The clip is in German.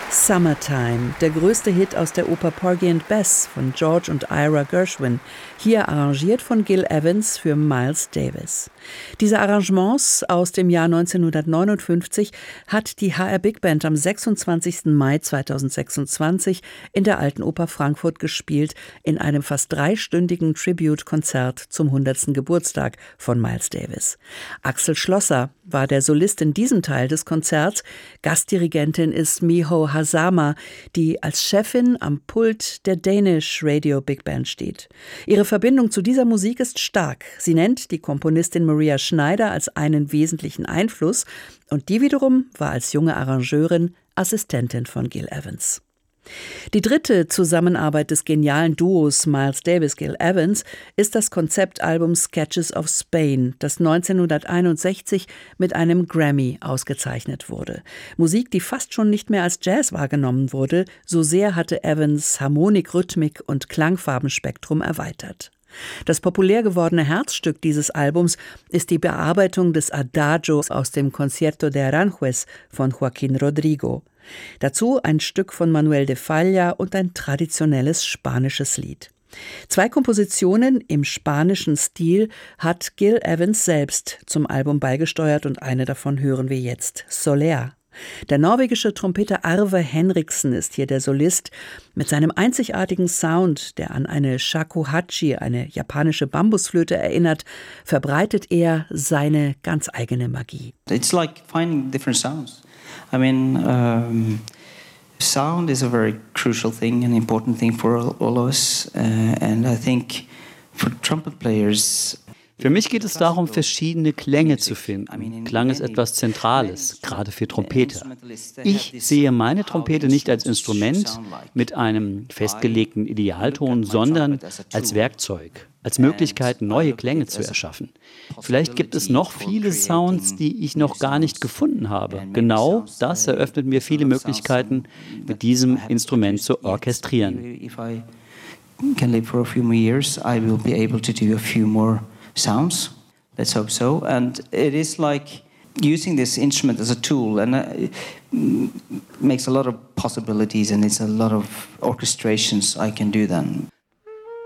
Summertime, der größte Hit aus der Oper Porgy and Bess von George und Ira Gershwin, hier arrangiert von Gil Evans für Miles Davis. Diese Arrangements aus dem Jahr 1959 hat die HR Big Band am 26. Mai 2026 in der Alten Oper Frankfurt gespielt, in einem fast dreistündigen Tribute-Konzert zum 100. Geburtstag von Miles Davis. Axel Schlosser war der Solist in diesem Teil des Konzerts. Gastdirigentin ist Miho Hazama, die als Chefin am Pult der Danish Radio Big Band steht. Ihre Verbindung zu dieser Musik ist stark. Sie nennt die Komponistin Maria Schneider als einen wesentlichen Einfluss und die wiederum war als junge Arrangeurin Assistentin von Gil Evans. Die dritte Zusammenarbeit des genialen Duos Miles Davis-Gil Evans ist das Konzeptalbum Sketches of Spain, das 1961 mit einem Grammy ausgezeichnet wurde. Musik, die fast schon nicht mehr als Jazz wahrgenommen wurde, so sehr hatte Evans Harmonik, Rhythmik und Klangfarbenspektrum erweitert. Das populär gewordene Herzstück dieses Albums ist die Bearbeitung des Adagios aus dem Concierto de Aranjuez von Joaquín Rodrigo. Dazu ein Stück von Manuel de Falla und ein traditionelles spanisches Lied. 2 Kompositionen im spanischen Stil hat Gil Evans selbst zum Album beigesteuert und eine davon hören wir jetzt, Soler. Der norwegische Trompeter Arve Henriksen ist hier der Solist. Mit seinem einzigartigen Sound, der an eine shakuhachi, eine japanische Bambusflöte erinnert, verbreitet er seine ganz eigene Magie. It's like finding different sounds. I mean, sound is a very crucial thing, an important thing for all of us. And I think for trumpet players, für mich geht es darum, verschiedene Klänge zu finden. Klang ist etwas Zentrales, gerade für Trompeter. Ich sehe meine Trompete nicht als Instrument mit einem festgelegten Idealton, sondern als Werkzeug, als Möglichkeit, neue Klänge zu erschaffen. Vielleicht gibt es noch viele Sounds, die ich noch gar nicht gefunden habe. Genau das eröffnet mir viele Möglichkeiten, mit diesem Instrument zu orchestrieren. Can live for a few more years, I will be able to do a few more sounds. Let's hope so. And it is like using this instrument as a tool, and it makes a lot of possibilities, and it's a lot of orchestrations I can do then.